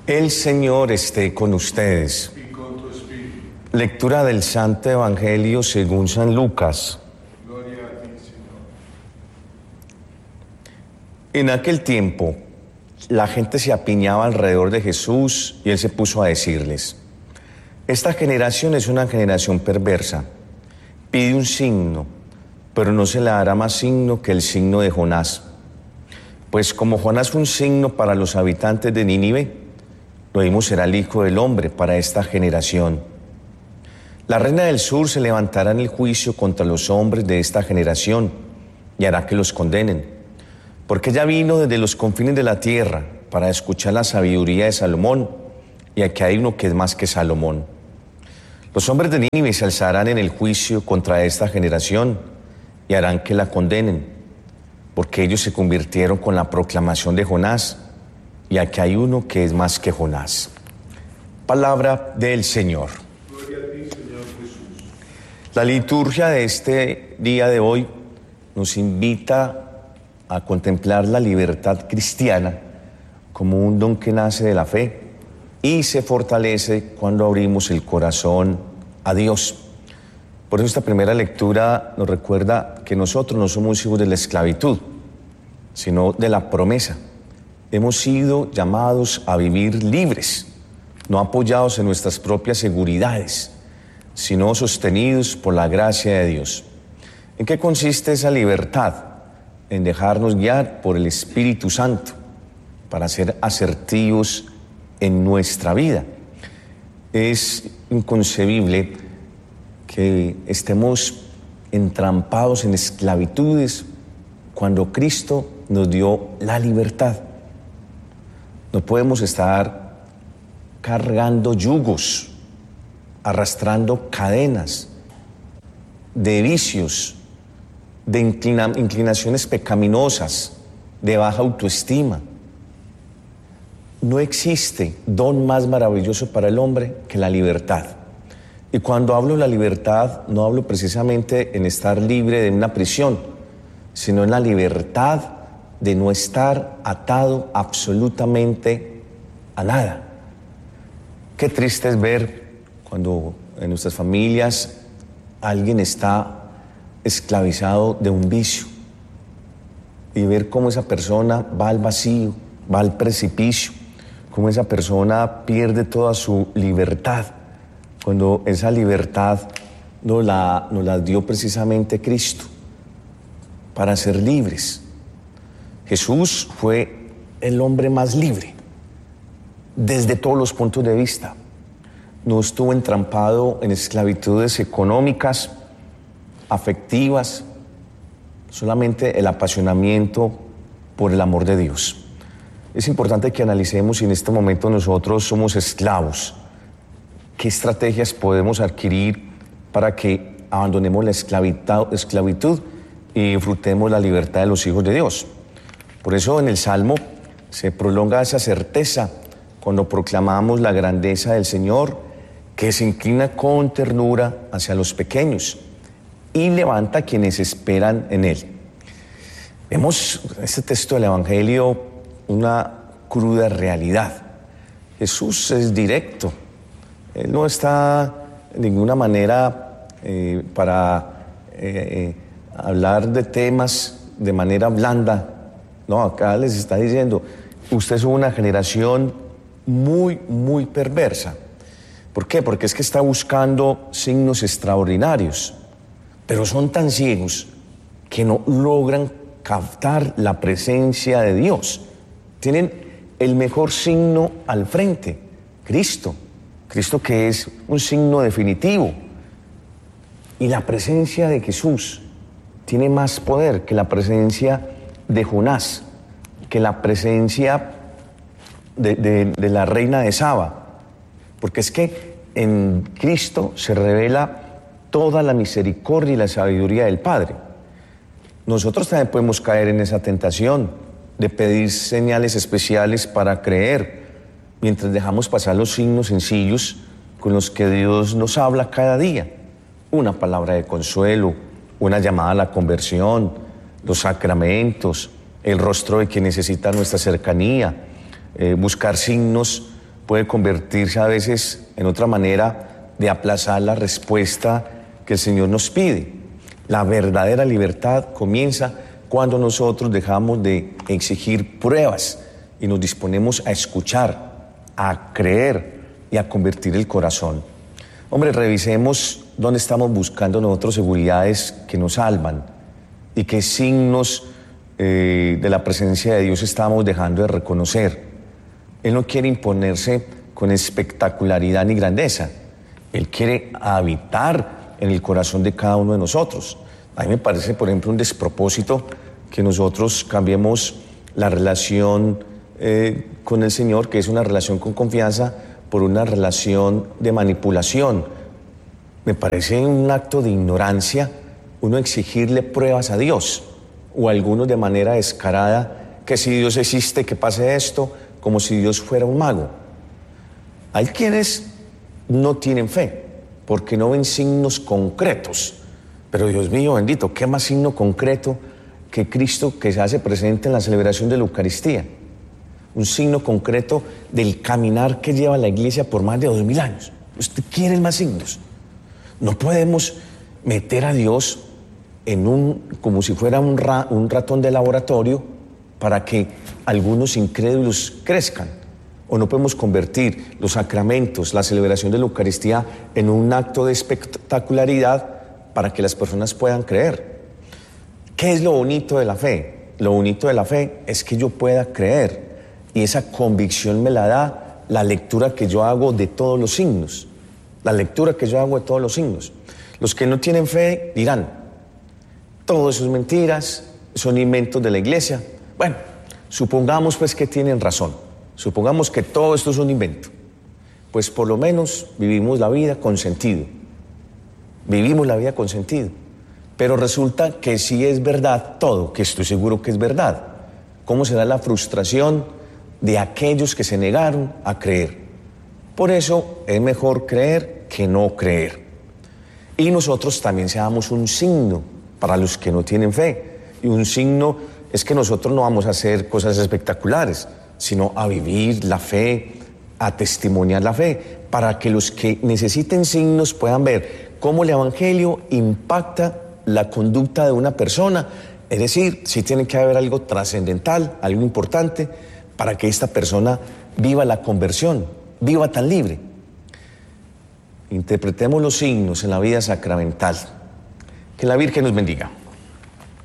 El Señor esté con ustedes. Y con tu espíritu. Lectura del Santo Evangelio según San Lucas. Gloria a ti, Señor. En aquel tiempo, la gente se apiñaba alrededor de Jesús y él se puso a decirles: esta generación es una generación perversa. Pide un signo, pero no se le dará más signo que el signo de Jonás. Pues como Jonás fue un signo para los habitantes de Nínive, lo mismo será el Hijo del Hombre para esta generación. La reina del sur se levantará en el juicio contra los hombres de esta generación y hará que los condenen, porque ella vino desde los confines de la tierra para escuchar la sabiduría de Salomón, y aquí hay uno que es más que Salomón. Los hombres de Nínive se alzarán en el juicio contra esta generación y harán que la condenen, porque ellos se convirtieron con la proclamación de Jonás, y aquí hay uno que es más que Jonás. Palabra del Señor. Gloria a ti, Señor Jesús. La liturgia de este día de hoy nos invita a contemplar la libertad cristiana como un don que nace de la fe y se fortalece cuando abrimos el corazón a Dios. Por eso esta primera lectura nos recuerda que nosotros no somos hijos de la esclavitud, sino de la promesa. Hemos sido llamados a vivir libres, no apoyados en nuestras propias seguridades, sino sostenidos por la gracia de Dios. ¿En qué consiste esa libertad? En dejarnos guiar por el Espíritu Santo para ser asertivos en nuestra vida. Es inconcebible que estemos entrampados en esclavitudes cuando Cristo nos dio la libertad. No podemos estar cargando yugos, arrastrando cadenas de vicios, de inclinaciones pecaminosas, de baja autoestima. No existe don más maravilloso para el hombre que la libertad. Y cuando hablo de la libertad, no hablo precisamente en estar libre de una prisión, sino en la libertad de no estar atado absolutamente a nada. Qué triste es ver cuando en nuestras familias alguien está esclavizado de un vicio y ver cómo esa persona va al vacío, va al precipicio, cómo esa persona pierde toda su libertad, cuando esa libertad nos la dio precisamente Cristo para ser libres. Jesús fue el hombre más libre desde todos los puntos de vista. No estuvo entrampado en esclavitudes económicas, afectivas, solamente el apasionamiento por el amor de Dios. Es importante que analicemos si en este momento nosotros somos esclavos. ¿Qué estrategias podemos adquirir para que abandonemos la esclavitud y disfrutemos la libertad de los hijos de Dios? Por eso en el Salmo se prolonga esa certeza cuando proclamamos la grandeza del Señor, que se inclina con ternura hacia los pequeños y levanta a quienes esperan en Él. Vemos en este texto del Evangelio una cruda realidad. Jesús es directo. Él no está de ninguna manera para hablar de temas de manera blanda. No, acá les está diciendo, ustedes son una generación muy, muy perversa. ¿Por qué? Porque es que está buscando signos extraordinarios, pero son tan ciegos que no logran captar la presencia de Dios. Tienen el mejor signo al frente, Cristo. Cristo, que es un signo definitivo. Y la presencia de Jesús tiene más poder que la presencia de Jonás, que la presencia de la reina de Saba. Porque es que en Cristo se revela toda la misericordia y la sabiduría del Padre. Nosotros también podemos caer en esa tentación de pedir señales especiales para creer, mientras dejamos pasar los signos sencillos con los que Dios nos habla cada día. Una palabra de consuelo, una llamada a la conversión, los sacramentos, el rostro de quien necesita nuestra cercanía, buscar signos puede convertirse a veces en otra manera de aplazar la respuesta que el Señor nos pide. La verdadera libertad comienza cuando nosotros dejamos de exigir pruebas y nos disponemos a escuchar, a creer y a convertir el corazón. Hombre, revisemos dónde estamos buscando nosotros seguridades que nos salvan y qué signos de la presencia de Dios estamos dejando de reconocer. Él no quiere imponerse con espectacularidad ni grandeza. Él quiere habitar en el corazón de cada uno de nosotros. A mí me parece, por ejemplo, un despropósito que nosotros cambiemos la relación con el Señor, que es una relación con confianza, por una relación de manipulación. Me parece un acto de ignorancia uno exigirle pruebas a Dios, o a algunos de manera descarada, que si Dios existe, que pase esto, como si Dios fuera un mago. Hay quienes no tienen fe, porque no ven signos concretos. Pero Dios mío bendito, ¿qué más signo concreto que Cristo que se hace presente en la celebración de la Eucaristía? Un signo concreto del caminar que lleva la Iglesia por más de 2000 años. ¿Usted quiere más signos? No podemos meter a Dios como si fuera un ratón de laboratorio para que algunos incrédulos crezcan. O no podemos convertir los sacramentos, la celebración de la Eucaristía en un acto de espectacularidad para que las personas puedan creer. ¿Qué es lo bonito de la fe? Lo bonito de la fe es que yo pueda creer, y esa convicción me la da la lectura que yo hago de todos los signos. La lectura que yo hago de todos los signos. Los que no tienen fe dirán, todo eso es mentiras, son inventos de la Iglesia. Bueno, supongamos pues que tienen razón. Supongamos que todo esto es un invento. Pues por lo menos vivimos la vida con sentido. Vivimos la vida con sentido. Pero resulta que sí es verdad todo, que estoy seguro que es verdad. ¿Cómo será la frustración de aquellos que se negaron a creer? Por eso es mejor creer que no creer. Y nosotros también seamos un signo para los que no tienen fe. Y un signo es que nosotros no vamos a hacer cosas espectaculares, sino a vivir la fe, a testimoniar la fe, para que los que necesiten signos puedan ver cómo el Evangelio impacta la conducta de una persona. Es decir, sí tiene que haber algo trascendental, algo importante, para que esta persona viva la conversión, viva tan libre. Interpretemos los signos en la vida sacramental. Que la Virgen nos bendiga.